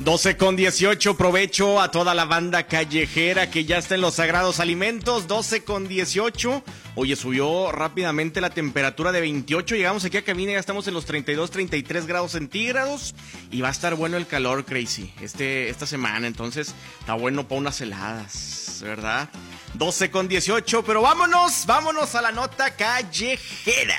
12:18, provecho a toda la banda callejera que ya está en los sagrados alimentos. 12:18. Oye, subió rápidamente la temperatura de 28. Llegamos aquí a cabina y ya estamos en los 32, 33 grados centígrados. Y va a estar bueno el calor, Crazy, esta semana. Entonces, está bueno para unas heladas, ¿verdad? 12:18, pero vámonos a la nota callejera.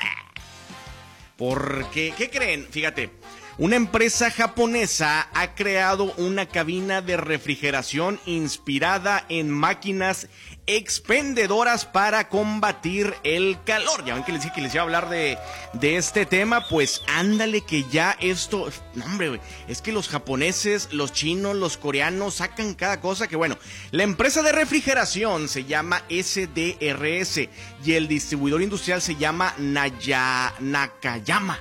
Porque, ¿qué creen? Fíjate. Una empresa japonesa ha creado una cabina de refrigeración inspirada en máquinas expendedoras para combatir el calor. Ya ven que les dije que les iba a hablar de este tema, pues ándale que ya esto... No, hombre, güey, es que los japoneses, los chinos, los coreanos sacan cada cosa que bueno. La empresa de refrigeración se llama SDRS y el distribuidor industrial se llama Nakayama.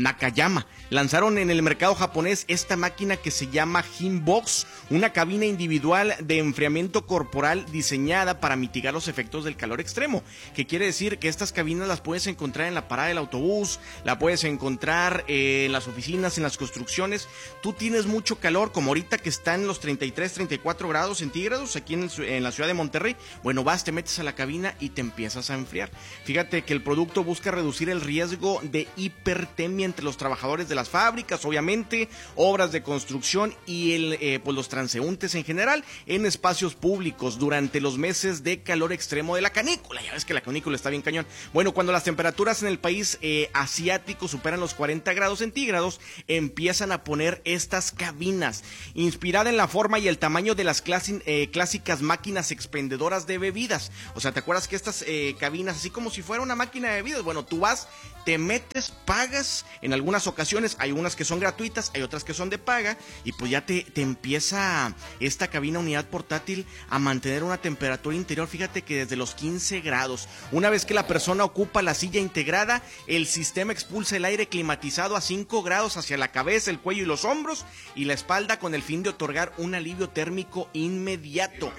Lanzaron en el mercado japonés esta máquina que se llama Himbox, una cabina individual de enfriamiento corporal diseñada para mitigar los efectos del calor extremo. Que quiere decir que estas cabinas las puedes encontrar en la parada del autobús, la puedes encontrar en las oficinas, en las construcciones. Tú tienes mucho calor, como ahorita que están los 33, 34 grados centígrados aquí en la ciudad de Monterrey. Bueno, te metes a la cabina y te empiezas a enfriar. Fíjate que el producto busca reducir el riesgo de hipertermia entre los trabajadores de las fábricas, obviamente, obras de construcción y pues los transeúntes en general en espacios públicos durante los meses de calor extremo de la canícula. Ya ves que la canícula está bien cañón. Bueno, cuando las temperaturas en el país asiático superan los 40 grados centígrados, empiezan a poner estas cabinas, inspirada en la forma y el tamaño de las clásicas máquinas expendedoras de bebidas. O sea, ¿te acuerdas que estas cabinas, así como si fuera una máquina de bebidas? Bueno, tú vas, te metes, pagas. En algunas ocasiones hay unas que son gratuitas, hay otras que son de paga, y pues ya te empieza esta cabina unidad portátil a mantener una temperatura interior, fíjate que desde los 15 grados. Una vez que la persona ocupa la silla integrada, el sistema expulsa el aire climatizado a 5 grados hacia la cabeza, el cuello y los hombros y la espalda con el fin de otorgar un alivio térmico inmediato.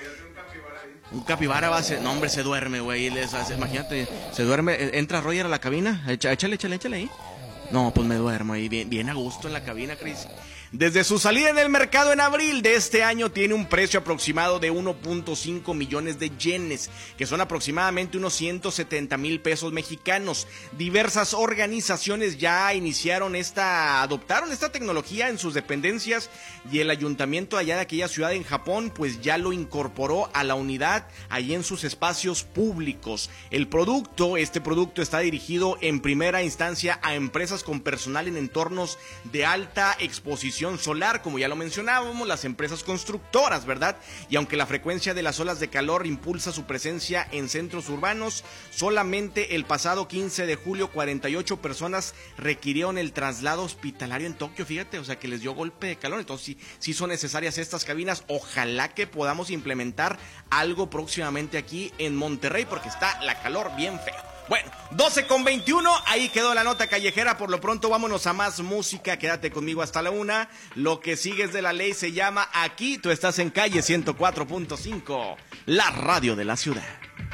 Un capibara va a ser... No, hombre, se duerme, güey. Imagínate, se duerme. Entra Roger a la cabina. Échale ahí. No, pues me duermo ahí bien a gusto en la cabina, Chris. Desde su salida en el mercado en abril de este año tiene un precio aproximado de 1.5 millones de yenes, que son aproximadamente unos 170,000 pesos mexicanos. Diversas organizaciones ya adoptaron esta tecnología en sus dependencias y el ayuntamiento allá de aquella ciudad en Japón pues ya lo incorporó a la unidad allí en sus espacios públicos. Este producto está dirigido en primera instancia a empresas con personal en entornos de alta exposición solar, como ya lo mencionábamos, las empresas constructoras, ¿verdad? Y aunque la frecuencia de las olas de calor impulsa su presencia en centros urbanos, solamente el pasado 15 de julio 48 personas requirieron el traslado hospitalario en Tokio, fíjate, o sea que les dio golpe de calor. Entonces sí son necesarias estas cabinas. Ojalá que podamos implementar algo próximamente aquí en Monterrey, porque está la calor bien feo. Bueno, 12:21, ahí quedó la nota callejera. Por lo pronto vámonos a más música, quédate conmigo hasta la 1. Lo que sigue es de la ley, se llama Aquí, tú estás en calle 104.5, la radio de la ciudad.